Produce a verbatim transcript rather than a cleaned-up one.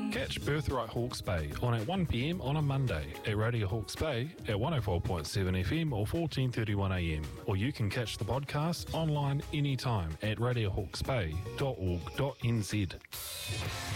Catch Birthright Hawke's Bay on at one p m on a Monday at Radio Hawke's Bay at one oh four point seven F M or fourteen thirty-one a m. Or you can catch the podcast online anytime at radio hawkes bay dot org dot n z.